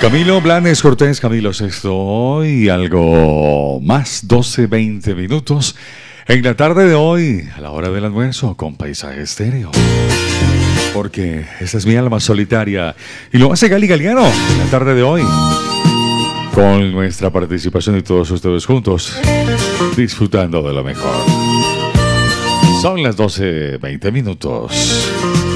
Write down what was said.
Camilo Blanes Cortés, Camilo Sesto y algo más, 12-20 minutos en la tarde de hoy, a la hora del almuerzo con Paisaje Estéreo. Porque esa es mi alma solitaria y lo hace Gali Galiano en la tarde de hoy. Con nuestra participación y todos ustedes juntos, disfrutando de lo mejor. Son las 12:20 minutos.